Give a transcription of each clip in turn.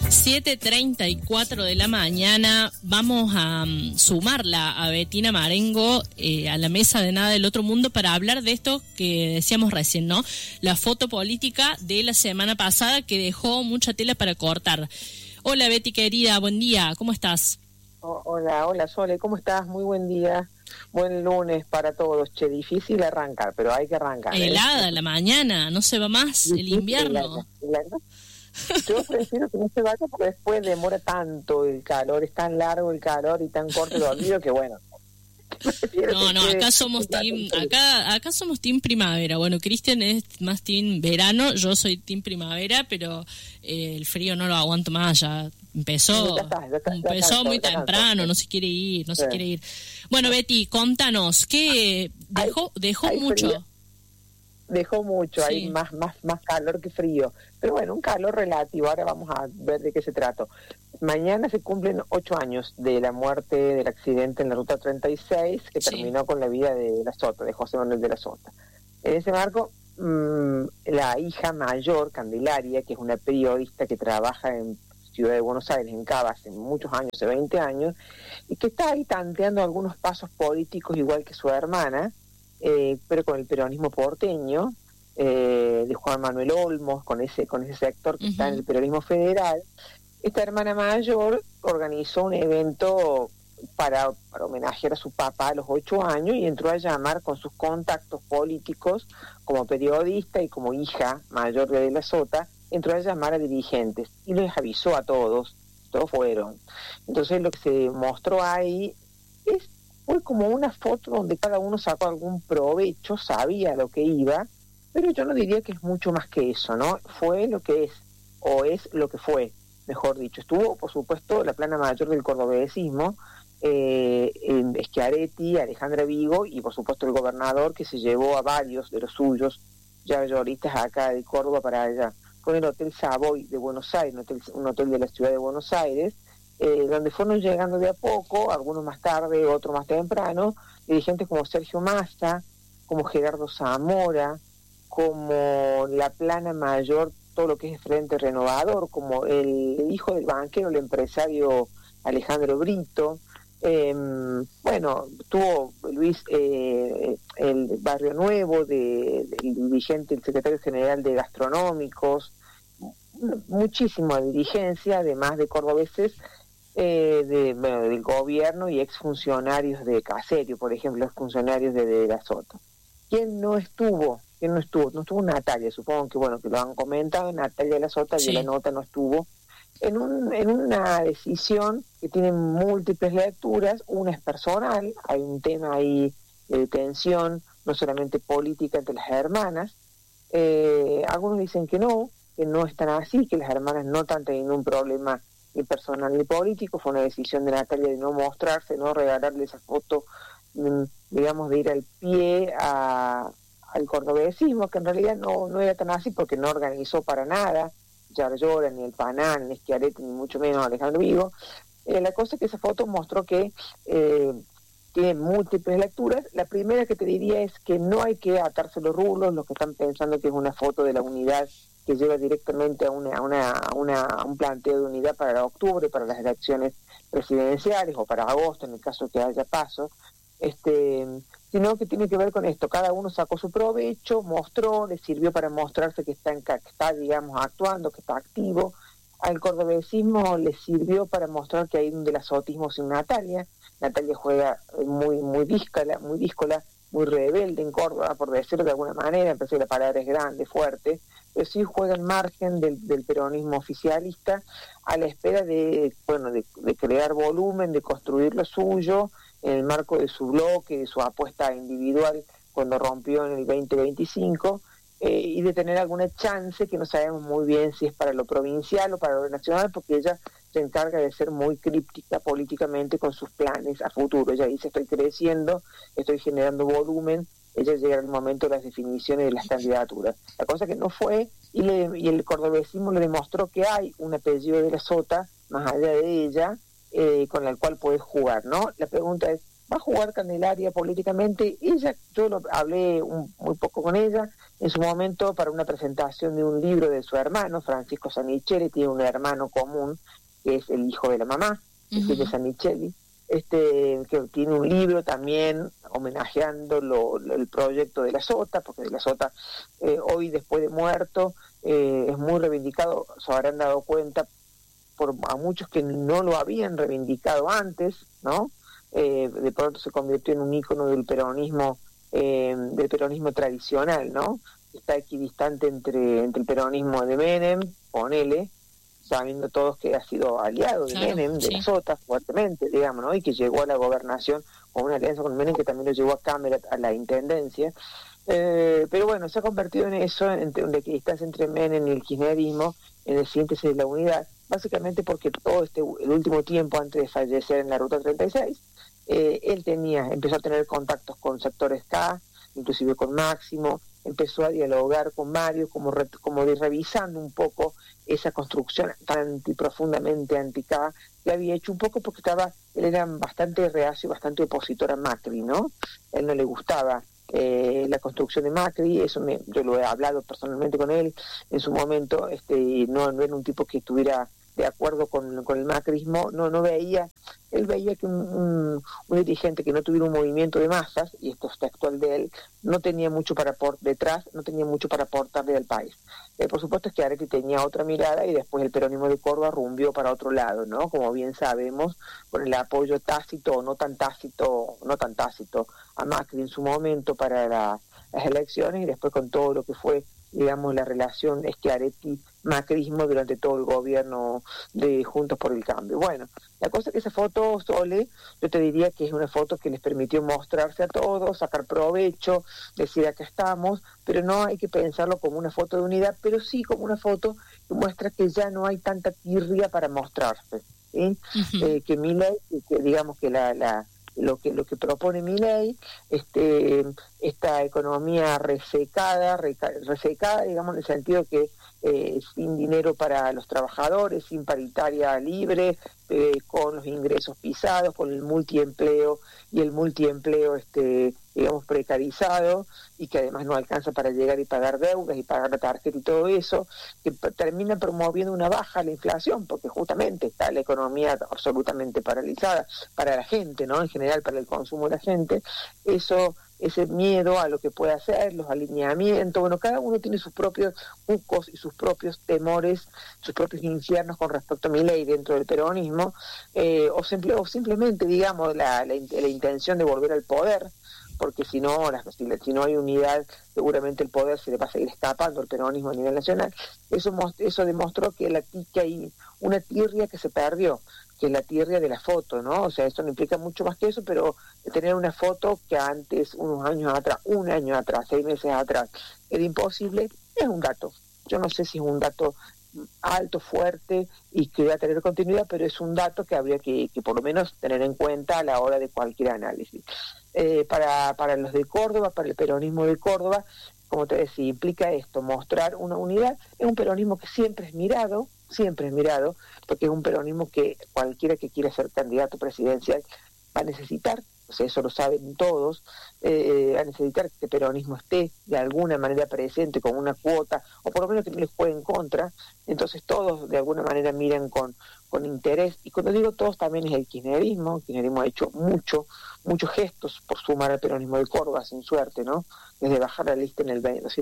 7:34 de la mañana. Vamos a sumarla a Betina Marengo a la mesa de Nada del Otro Mundo para hablar de esto que decíamos recién, ¿no? La foto política de la semana pasada que dejó mucha tela para cortar. Hola Betty querida, buen día, ¿cómo estás? Hola Sole, ¿cómo estás? Muy buen día, buen lunes para todos. Che, difícil arrancar, pero hay que arrancar. Helada la mañana, no se va más el invierno. Helada. Yo prefiero que no se vaya porque después demora tanto el calor, es tan largo el calor y tan corto el olvido que bueno. No, acá somos acá somos team primavera. Bueno, Cristian es más team verano, yo soy team primavera, pero el frío no lo aguanto más, ya empezó muy temprano, no se quiere ir. Bueno, Betty, contanos, ¿qué dejó mucho? Frío. Dejó mucho, sí. Hay más calor que frío, pero bueno, un calor relativo. Ahora vamos a ver de qué se trata. Mañana se cumplen 8 años de la muerte del accidente en la Ruta 36 que terminó con la vida de la Sota, de José Manuel de la Sota. En ese marco, la hija mayor, Candelaria, que es una periodista que trabaja en Ciudad de Buenos Aires, en Cava, hace muchos años, hace 20 años, y que está ahí tanteando algunos pasos políticos igual que su hermana, pero con el peronismo porteño, de Juan Manuel Olmos, con ese sector que está en el peronismo federal. Esta hermana mayor organizó un evento para homenajear a su papá a los 8 años y entró a llamar con sus contactos políticos como periodista y como hija mayor de la Sota, entró a llamar a dirigentes y les avisó a todos fueron. Entonces lo que se mostró ahí fue como una foto donde cada uno sacó algún provecho, sabía lo que iba, pero yo no diría que es mucho más que eso, ¿no? Fue lo que es, o es lo que fue, mejor dicho. Estuvo, por supuesto, la plana mayor del cordobesismo, Schiaretti, Alejandra Vigo y, por supuesto, el gobernador que se llevó a varios de los suyos, ya mayoristas acá de Córdoba para allá, con el Hotel Savoy de Buenos Aires, un hotel de la ciudad de Buenos Aires, donde fueron llegando de a poco, algunos más tarde, otros más temprano, dirigentes como Sergio Massa, como Gerardo Zamora, como la plana mayor, todo lo que es el Frente Renovador, como el hijo del banquero, el empresario Alejandro Brito. Tuvo Luis, el Barrio Nuevo, el dirigente, el secretario general de Gastronómicos, muchísima dirigencia, además de cordobeses, del gobierno y exfuncionarios de Caserio, por ejemplo, exfuncionarios de la Sota. ¿Quién no estuvo? No estuvo Natalia, supongo que lo han comentado, Natalia de la Sota, sí. De la nota no estuvo, en una decisión que tiene múltiples lecturas. Una es personal, hay un tema ahí de tensión, no solamente política entre las hermanas, algunos dicen que no están así, que las hermanas no están teniendo un problema ni personal ni político, fue una decisión de Natalia de no mostrarse, no regalarle esa foto, digamos, de ir al pie al cordobesismo, que en realidad no era tan así porque no organizó para nada Yarlora, ni el Panán, ni Schiaretti, ni mucho menos Alejandro Vigo. La cosa es que esa foto mostró que tiene múltiples lecturas. La primera que te diría es que no hay que atarse los rulos, los que están pensando que es una foto de la unidad que lleva directamente a un planteo de unidad para octubre, para las elecciones presidenciales, o para agosto, en el caso que haya paso, sino que tiene que ver con esto. Cada uno sacó su provecho, mostró, le sirvió para mostrarse que está digamos, actuando, que está activo. Al cordobesismo le sirvió para mostrar que hay un delazotismo sin Natalia. Natalia juega muy díscola, muy rebelde en Córdoba, por decirlo de alguna manera. Empecé, la palabra es grande, fuerte, pero sí juega al margen del peronismo oficialista, a la espera de crear volumen, de construir lo suyo, en el marco de su bloque, de su apuesta individual cuando rompió en el 2025, y de tener alguna chance que no sabemos muy bien si es para lo provincial o para lo nacional, porque ella se encarga de ser muy críptica políticamente con sus planes a futuro. Ella dice: estoy creciendo, estoy generando volumen. Ella llega el momento de las definiciones de las candidaturas. La cosa que no fue, y el cordobesismo le demostró que hay un apellido de la Sota más allá de ella, con el cual puedes jugar, ¿no? La pregunta es, ¿va a jugar Candelaria políticamente? Yo hablé muy poco con ella, en su momento para una presentación de un libro de su hermano, Francisco Sannichelli. Tiene un hermano común, que es el hijo de la mamá, que es de Sannichelli, que tiene un libro también homenajeando el proyecto de la Sota, porque de la Sota hoy, después de muerto, es muy reivindicado. Se habrán dado cuenta a muchos que no lo habían reivindicado antes, ¿no? De pronto se convirtió en un ícono del peronismo tradicional, ¿no? Está equidistante entre el peronismo de Menem, ponele, sabiendo todos que ha sido aliado de Menem, de la Sota, fuertemente, digamos, ¿no? Y que llegó a la gobernación con una alianza con Menem, que también lo llevó a Cámara, a la intendencia. Pero bueno, se ha convertido en eso, entre una equidistancia entre Menem y el kirchnerismo, en el síntesis de la unidad, básicamente porque todo el último tiempo antes de fallecer en la Ruta 36, él empezó a tener contactos con sectores K, inclusive con Máximo, empezó a dialogar con Mario, como revisando un poco esa construcción tan profundamente anti-K que había hecho, un poco porque él era bastante reacio, bastante opositor a Macri, ¿no? A él no le gustaba la construcción de Macri, yo lo he hablado personalmente con él en su momento, no era un tipo que estuviera de acuerdo con el macrismo, él veía que un dirigente que no tuviera un movimiento de masas, y esto es textual de él, no tenía mucho no tenía mucho para aportarle al país. Por supuesto es que Schiaretti tenía otra mirada, y después el peronismo de Córdoba rumbió para otro lado, ¿no? Como bien sabemos, con el apoyo tácito o no tan tácito a Macri en su momento para las elecciones, y después con todo lo que fue, digamos, la relación Schiaretti-macrismo durante todo el gobierno de Juntos por el Cambio. Bueno, la cosa es que esa foto, Sole, yo te diría que es una foto que les permitió mostrarse a todos, sacar provecho, decir acá estamos, pero no hay que pensarlo como una foto de unidad, pero sí como una foto que muestra que ya no hay tanta tirria para mostrarse, ¿sí? Que Milei, que digamos que lo que propone Milei, esta economía resecada, digamos, en el sentido que sin dinero para los trabajadores, sin paritaria libre, con los ingresos pisados, con el multiempleo, digamos, precarizado, y que además no alcanza para llegar y pagar deudas y pagar la tarjeta y todo eso, que termina promoviendo una baja a la inflación, porque justamente está la economía absolutamente paralizada para la gente, ¿no? En general, para el consumo de la gente. Ese miedo a lo que puede hacer, los alineamientos, bueno, cada uno tiene sus propios bucos y sus propios temores, sus propios infiernos con respecto a Milei dentro del peronismo, o simplemente, digamos, la intención de volver al poder, porque si no hay unidad, seguramente el poder se le va a seguir escapando al peronismo a nivel nacional. Eso demostró que hay una tirria que se perdió, que es la tirria de la foto, ¿no? O sea, esto no implica mucho más que eso, pero tener una foto que antes, un año atrás, 6 meses atrás, era imposible, es un dato. Yo no sé si es un dato alto, fuerte y que va a tener continuidad, pero es un dato que habría que por lo menos tener en cuenta a la hora de cualquier análisis. Para los de Córdoba, para el peronismo de Córdoba, como te decía, implica esto, mostrar una unidad. Es un peronismo que siempre es mirado, porque es un peronismo que cualquiera que quiera ser candidato presidencial va a necesitar, o sea, eso lo saben todos, va a necesitar que este peronismo esté de alguna manera presente con una cuota, o por lo menos que no les juegue en contra. Entonces todos de alguna manera miran con interés, y cuando digo todos también es el kirchnerismo. El kirchnerismo ha hecho muchos gestos por sumar al peronismo de Córdoba, sin suerte, ¿no? Desde bajar la lista en el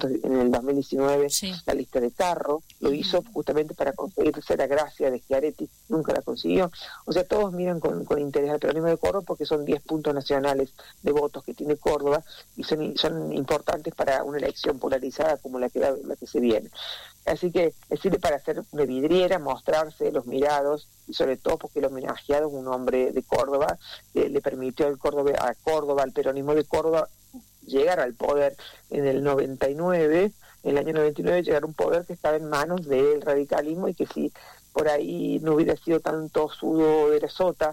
2019, sí, la lista de Carro, lo hizo justamente para conseguir esa gracia de Schiaretti, nunca la consiguió. O sea, todos miran con interés al peronismo de Córdoba, porque son 10 puntos nacionales de votos que tiene Córdoba, y son importantes para una elección polarizada como la que se viene. Así que sirve para hacer una vidriera, mostrarse los mirados, y sobre todo porque el homenajeado es un hombre de Córdoba, le permitió a Córdoba, al peronismo de Córdoba, llegar al poder en el 99, en el año 99, llegar a un poder que estaba en manos del radicalismo, y que si por ahí no hubiera sido tanto sudo de la Sota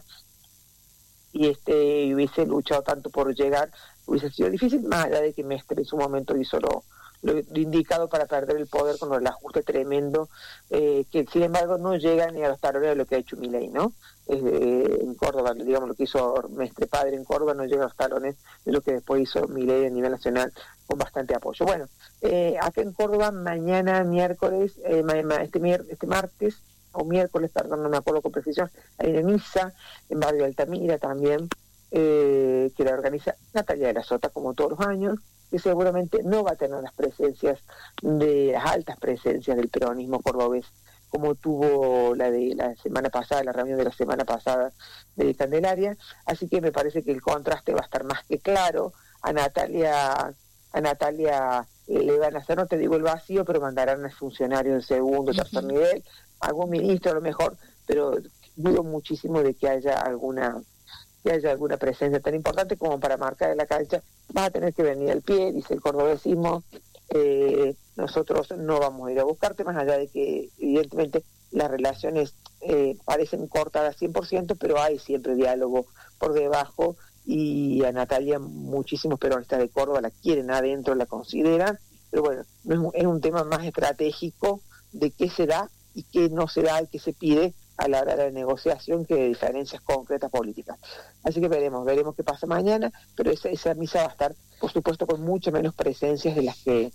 y hubiese luchado tanto por llegar, hubiese sido difícil, más allá de que Mestre en su momento hizo lo indicado para perder el poder con el ajuste tremendo, que sin embargo no llega ni a los talones de lo que ha hecho Milei, ¿no? En Córdoba, digamos, lo que hizo Mestre Padre en Córdoba no llega a los talones de lo que después hizo Milei a nivel nacional con bastante apoyo. Bueno, acá en Córdoba mañana miércoles, este martes o miércoles, perdón, no me acuerdo con precisión, hay una misa en Barrio Altamira también, que la organiza Natalia de la Sota como todos los años, que seguramente no va a tener las altas presencias del peronismo cordobés como tuvo la de la semana pasada, la reunión de la semana pasada de Candelaria, así que me parece que el contraste va a estar más que claro. A Natalia le van a hacer, no te digo el vacío, pero mandarán a funcionarios de segundo, tercer nivel, algún ministro a lo mejor, pero dudo muchísimo de que haya alguna presencia tan importante como para marcar en la cancha. Vas a tener que venir al pie, dice el cordobesismo, nosotros no vamos a ir a buscarte, más allá de que evidentemente las relaciones parecen cortadas 100%, pero hay siempre diálogo por debajo, y a Natalia muchísimos peronistas de Córdoba la quieren adentro, la consideran, pero bueno, es un tema más estratégico de qué se da y qué no se da y qué se pide a la hora de la negociación, que de diferencias concretas políticas. Así que veremos qué pasa mañana, pero esa misa va a estar, por supuesto, con mucho menos presencias de las que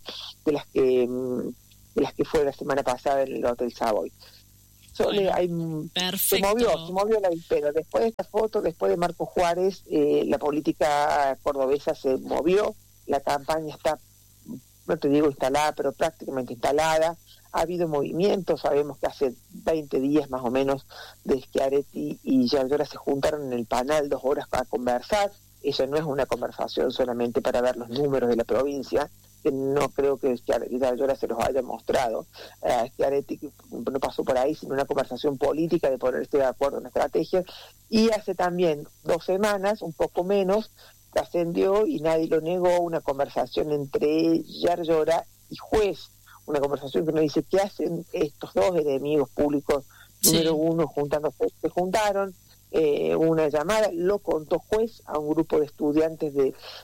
fue la semana pasada en el Hotel Savoy. Bueno, se movió la pero después de esta foto, después de Marco Juárez, la política cordobesa se movió, la campaña está, no te digo instalada, pero prácticamente instalada. Ha habido movimientos, sabemos que hace 20 días más o menos de Schiaretti y Yardora se juntaron en el panel 2 horas para conversar. Eso no es una conversación solamente para ver los números de la provincia, que no creo que Yardora se los haya mostrado. Schiaretti no pasó por ahí, sino una conversación política de ponerse de acuerdo en la estrategia. Y hace también 2 semanas, un poco menos, trascendió, y nadie lo negó, una conversación entre Yardora y Juez, una conversación que nos dice qué hacen estos dos enemigos públicos número uno juntándose. Se juntaron, una llamada, lo contó Juez a un grupo de estudiantes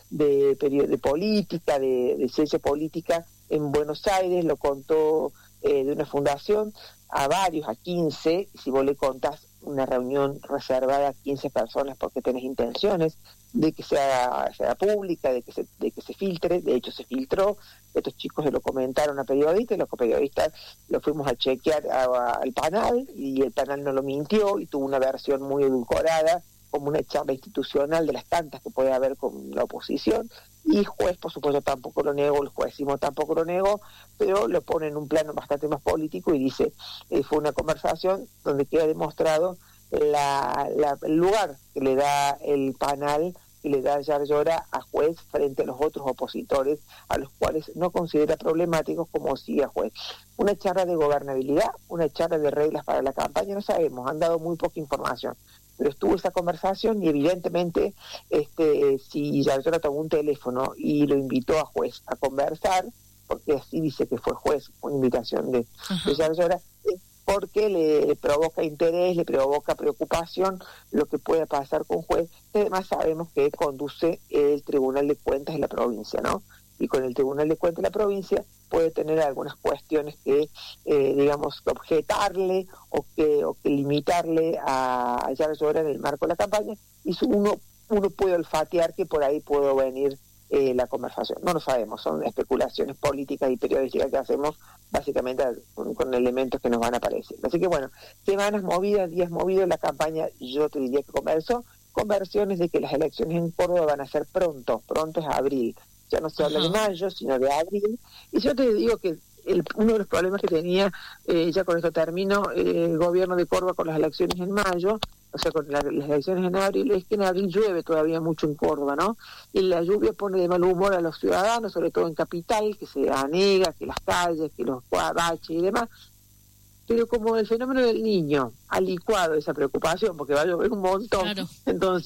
de política, de ciencia política en Buenos Aires, lo contó de una fundación a varios, a 15, si vos le contás una reunión reservada a 15 personas porque tenés intenciones de que sea pública, de que se filtre. De hecho se filtró, estos chicos se lo comentaron a periodistas, y los periodistas lo fuimos a chequear al panel, y el panel no lo mintió y tuvo una versión muy edulcorada, como una charla institucional de las tantas que puede haber con la oposición. Y Juez, por supuesto, tampoco lo negó, el juezismo tampoco lo negó, pero lo pone en un plano bastante más político y dice, fue una conversación donde queda demostrado el lugar que le da el panel, que le da Yardora a Juez frente a los otros opositores, a los cuales no considera problemáticos, como sí a Juez. Una charla de gobernabilidad, una charla de reglas para la campaña, no sabemos, han dado muy poca información. Pero estuvo esa conversación, y evidentemente si Yardora tomó un teléfono y lo invitó a Juez a conversar, porque así dice que fue Juez, una invitación de Yardora, porque le provoca interés, le provoca preocupación lo que pueda pasar con Juez, que además sabemos que conduce el Tribunal de Cuentas de la provincia, ¿no? Y con el Tribunal de Cuentas de la provincia puede tener algunas cuestiones que, digamos, objetarle o que limitarle a Yardora en el marco de la campaña, y uno puede olfatear que por ahí puede venir la conversación. No lo sabemos, son especulaciones políticas y periodísticas que hacemos básicamente con elementos que nos van a aparecer. Así que bueno, semanas movidas, días movidos, la campaña yo te diría que comenzó, con versiones de que las elecciones en Córdoba van a ser pronto es abril. Ya no se habla de mayo, sino de abril. Y yo te digo que uno de los problemas que tenía, ya con esto termino, el gobierno de Córdoba con las elecciones en mayo, o sea, con las elecciones en abril, es que en abril llueve todavía mucho en Córdoba, ¿no? Y la lluvia pone de mal humor a los ciudadanos, sobre todo en Capital, que se anega, que las calles, que los baches y demás. Pero como el fenómeno del Niño ha licuado esa preocupación, porque va a llover un montón, claro. Entonces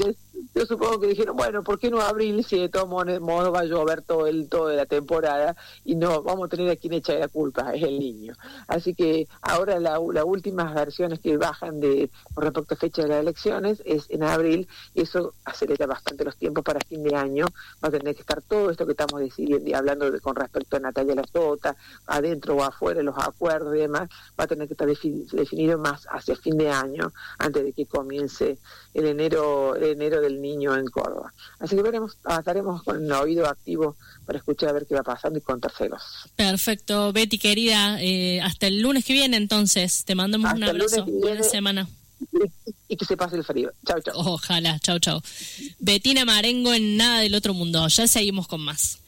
yo supongo que dijeron, bueno, ¿por qué no abril si de todos modos va a llover toda la temporada y no vamos a tener a quien echa la culpa, es el niño? Así que ahora las últimas versiones que bajan con respecto a fecha de las elecciones es en abril, y eso acelera bastante los tiempos para fin de año. Va a tener que estar todo esto que estamos decidiendo y hablando con respecto a Natalia Lassota, adentro o afuera, los acuerdos y demás, va a tener que estar definido más hacia fin de año, antes de que comience el enero del niño en Córdoba. Así que estaremos con el oído activo para escuchar a ver qué va pasando y contárselos. Perfecto, Betty querida, hasta el lunes que viene entonces, te mandamos hasta un abrazo, buena semana. Y que se pase el frío. Chau, chau. Ojalá, chau. Betina Marengo en Nada del Otro Mundo, ya seguimos con más.